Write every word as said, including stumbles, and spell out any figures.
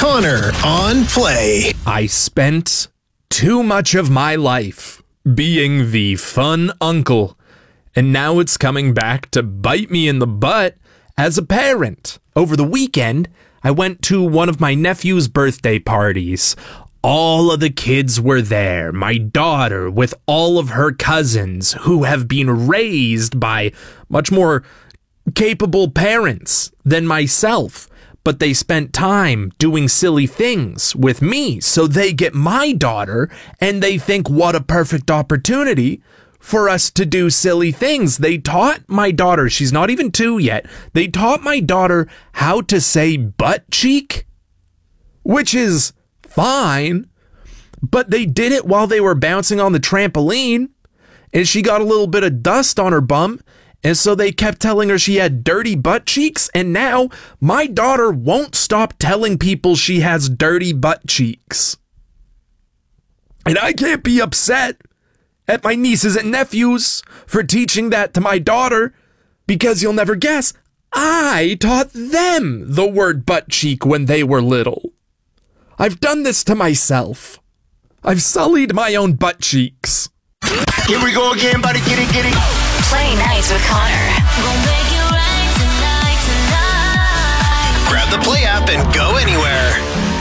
Connor on Play. I spent too much of my life being the fun uncle, and now it's coming back to bite me in the butt as a parent. Over the weekend, I went to one of my nephew's birthday parties. All of the kids were there. My daughter with all of her cousins who have been raised by much more capable parents than myself. But they spent time doing silly things with me, so they get my daughter and they think what a perfect opportunity for us to do silly things. They taught my daughter, she's not even two yet, they taught my daughter how to say butt cheek, which is fine, but they did it while they were bouncing on the trampoline, and she got a little bit of dust on her bum. And so they kept telling her she had dirty butt cheeks, and now my daughter won't stop telling people she has dirty butt cheeks. And I can't be upset at my nieces and nephews for teaching that to my daughter, because you'll never guess, I taught them the word butt cheek when they were little. I've done this to myself. I've sullied my own butt cheeks. Here we go again, buddy. Get it, get it. Play nights with Connor. We'll make it right tonight, tonight. Grab the Play app and go anywhere.